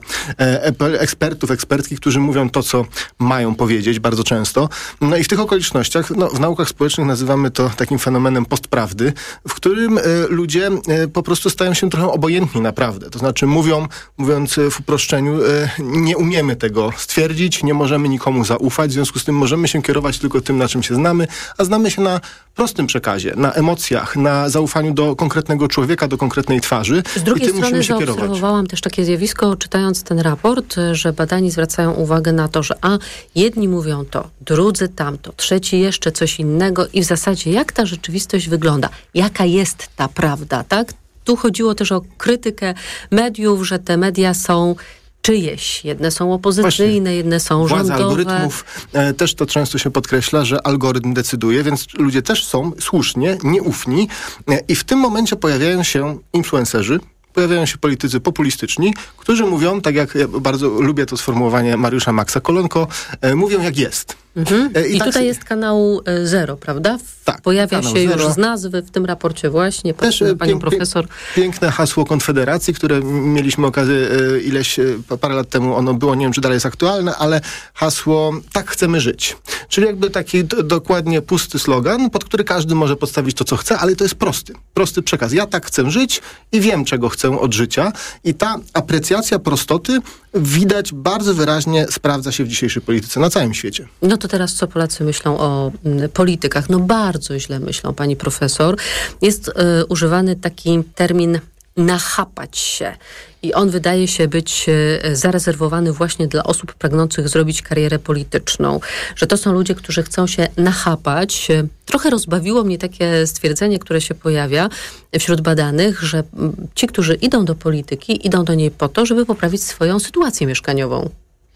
e, ekspertów, ekspertki, którzy mówią to, co mają powiedzieć bardzo często. No i w tych okolicznościach, no, w naukach społecznych nazywamy to takim fenomenem postprawdy, w którym e, ludzie e, po prostu stają się trochę obojętni na prawdę. To znaczy mówią, mówiąc w uproszczeniu, e, nie umiemy tego stwierdzić, nie możemy nikomu zaufać, w związku z tym możemy się kierować tylko tym, na czym się znamy, a znamy się na prostym przekazie, na emocjach, na zaufaniu do konkretnego człowieka, do konkretnej twarzy. Z drugiej i tym strony musimy się kierować. zaobserwowałam też takie zjawisko, czytając ten raport, że badani zwracają uwagę na to, że a jedni mówią to, drudzy tamto, trzeci jeszcze coś innego i w zasadzie jak ta rzeczywistość wygląda, jaka jest ta prawda, tak? Tu chodziło też o krytykę mediów, że te media są czyjeś. Jedne są opozycyjne, Właśnie. jedne są Władza rządowe. algorytmów, e, też to często się podkreśla, że algorytm decyduje, więc ludzie też są słusznie nieufni e, i w tym momencie pojawiają się influencerzy, pojawiają się politycy populistyczni, którzy mówią, tak jak ja bardzo lubię to sformułowanie Mariusza Maxa Kolonko, e, mówią jak jest. Mhm. I, I tak tutaj jest kanał Zero, prawda? Tak, Pojawia się Zero. już z nazwy w tym raporcie właśnie. Też panią pięk, profesor. Piękne hasło Konfederacji, które mieliśmy okazję ileś, parę lat temu ono było, nie wiem czy dalej jest aktualne, ale hasło tak chcemy żyć. Czyli jakby taki d- dokładnie pusty slogan, pod który każdy może podstawić to, co chce, ale to jest prosty. Prosty przekaz. Ja tak chcę żyć i wiem, czego chcę od życia. I ta aprecjacja prostoty widać bardzo wyraźnie sprawdza się w dzisiejszej polityce na całym świecie. No to teraz co Polacy myślą o m, politykach? No bardzo źle myślą, pani profesor. Jest y, używany taki termin nachapać się. I on wydaje się być y, zarezerwowany właśnie dla osób pragnących zrobić karierę polityczną. Że to są ludzie, którzy chcą się nachapać. Y, trochę rozbawiło mnie takie stwierdzenie, które się pojawia wśród badanych, że y, ci, którzy idą do polityki, idą do niej po to, żeby poprawić swoją sytuację mieszkaniową.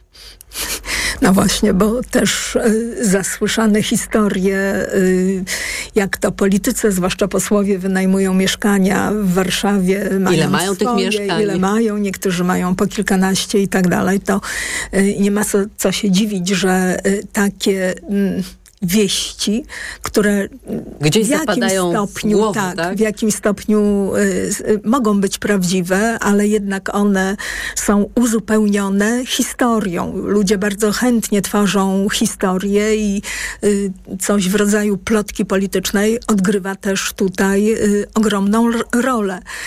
No właśnie, bo też y, zasłyszane historie, y, jak to politycy, zwłaszcza posłowie, wynajmują mieszkania w Warszawie. Mają ile mają swoje, tych mieszkań? Ile mają, niektórzy mają po kilkanaście i tak dalej. To y, nie ma co, co się dziwić, że y, takie... Y, wieści, które gdzieś w jakimś stopniu, w głowę, tak, tak? w jakimś stopniu y, y, mogą być prawdziwe, ale jednak one są uzupełnione historią. Ludzie bardzo chętnie tworzą historię i y, coś w rodzaju plotki politycznej odgrywa też tutaj y, ogromną r- rolę.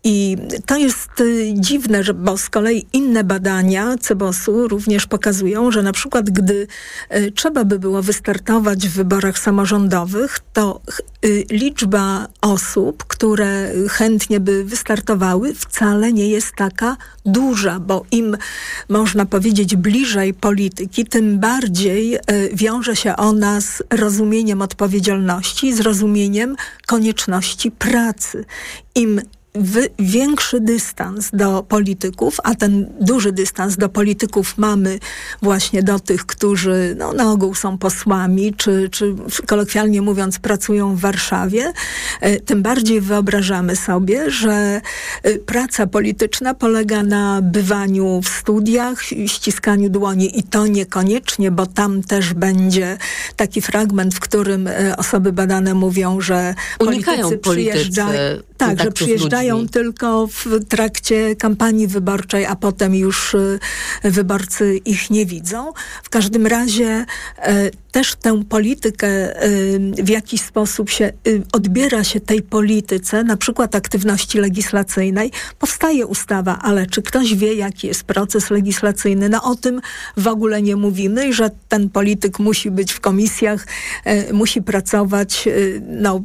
I to jest dziwne, że, bo z kolei inne badania Cebosu również pokazują, że na przykład gdy trzeba by było wystartować w wyborach samorządowych, to liczba osób, które chętnie by wystartowały, wcale nie jest taka duża, bo im, można powiedzieć, bliżej polityki, tym bardziej wiąże się ona z rozumieniem odpowiedzialności, z rozumieniem konieczności pracy. Im W, większy dystans do polityków, a ten duży dystans do polityków mamy właśnie do tych, którzy no, na ogół są posłami, czy, czy kolokwialnie mówiąc pracują w Warszawie, tym bardziej wyobrażamy sobie, że praca polityczna polega na bywaniu w studiach, ściskaniu dłoni i to niekoniecznie, bo tam też będzie taki fragment, w którym osoby badane mówią, że unikają politycy przyjeżdżają. Tak, że przyjeżdżają tylko w trakcie kampanii wyborczej, a potem już wyborcy ich nie widzą. W każdym razie e, też tę politykę e, w jakiś sposób się e, odbiera się tej polityce, na przykład aktywności legislacyjnej. Powstaje ustawa, ale czy ktoś wie, jaki jest proces legislacyjny? No o tym w ogóle nie mówimy, że ten polityk musi być w komisjach, e, musi pracować, e, no,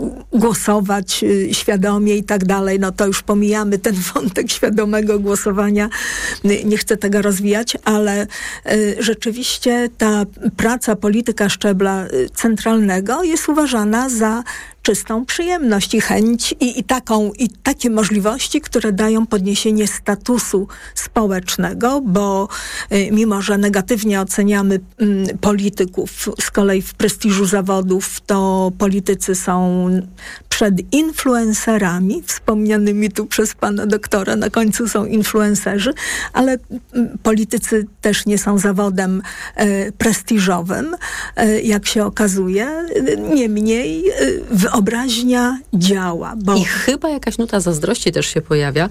głosować e, świadomie i tak dalej, no to już pomijamy ten wątek świadomego głosowania, nie chcę tego rozwijać, ale y, rzeczywiście ta praca polityka szczebla centralnego jest uważana za czystą przyjemność i chęć i, i, taką, i takie możliwości, które dają podniesienie statusu społecznego, bo y, mimo, że negatywnie oceniamy y, polityków z kolei w prestiżu zawodów, to politycy są przed influencerami, wspomnianymi tu przez pana doktora, na końcu są influencerzy, ale y, politycy też nie są zawodem y, prestiżowym, y, jak się okazuje. Niemniej y, wyobraźnia działa. Bo... I chyba jakaś nuta zazdrości też się pojawia,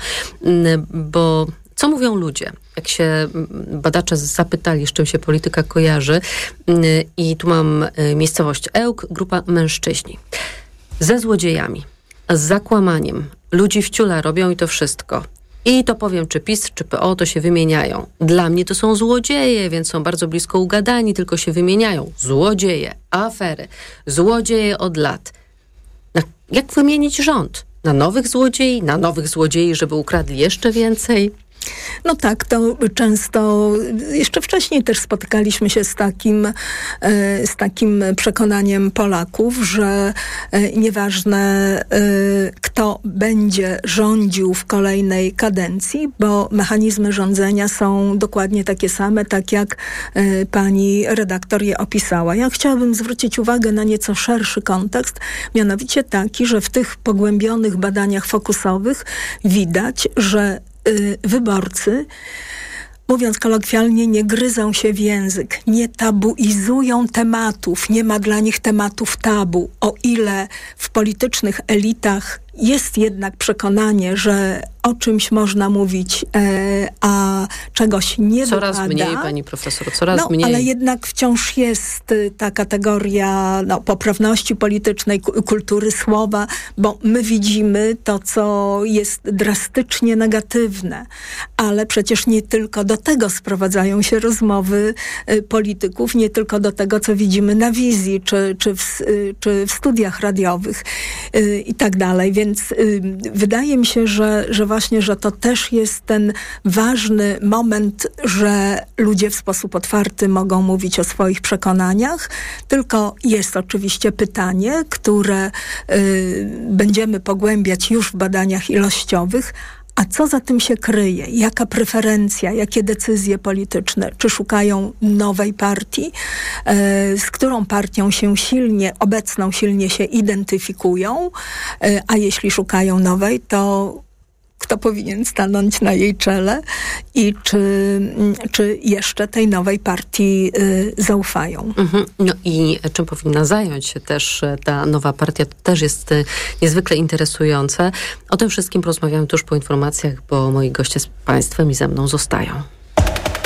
bo co mówią ludzie? Jak się badacze zapytali, z czym się polityka kojarzy, i tu mam miejscowość Ełk, grupa mężczyźni. Ze złodziejami, z zakłamaniem. Ludzi w ciula robią i to wszystko. I to powiem, czy PiS, czy P O, to się wymieniają. Dla mnie to są złodzieje, więc są bardzo blisko ugadani, tylko się wymieniają. Złodzieje, afery, złodzieje od lat. Jak wymienić rząd? Na nowych złodziei? Na nowych złodziei, żeby ukradli jeszcze więcej? No tak, to często, jeszcze wcześniej też spotykaliśmy się z takim, z takim przekonaniem Polaków, że nieważne kto będzie rządził w kolejnej kadencji, bo mechanizmy rządzenia są dokładnie takie same, tak jak pani redaktor je opisała. Ja chciałabym zwrócić uwagę na nieco szerszy kontekst, mianowicie taki, że w tych pogłębionych badaniach fokusowych widać, że wyborcy, mówiąc kolokwialnie, nie gryzą się w język, nie tabuizują tematów, nie ma dla nich tematów tabu. O ile w politycznych elitach jest jednak przekonanie, że o czymś można mówić, e, a czegoś nie Coraz wypada. mniej, pani profesor, coraz no, mniej. Ale jednak wciąż jest ta kategoria no, poprawności politycznej, kultury słowa, bo my widzimy to, co jest drastycznie negatywne. Ale przecież nie tylko do tego sprowadzają się rozmowy y, polityków, nie tylko do tego, co widzimy na wizji, czy, czy, w, y, czy w studiach radiowych y, i tak dalej. Więc y, wydaje mi się, że, że właśnie, że to też jest ten ważny moment, że ludzie w sposób otwarty mogą mówić o swoich przekonaniach, tylko jest oczywiście pytanie, które y, będziemy pogłębiać już w badaniach ilościowych. A co za tym się kryje? Jaka preferencja, jakie decyzje polityczne? Czy szukają nowej partii, e, z którą partią się silnie, obecną silnie się identyfikują? E, a jeśli szukają nowej, to kto powinien stanąć na jej czele i czy, czy jeszcze tej nowej partii y, zaufają. Mhm. No i czym powinna zająć się też ta nowa partia, to też jest y, niezwykle interesujące. O tym wszystkim porozmawiamy tuż po informacjach, bo moi goście z państwem i ze mną zostają.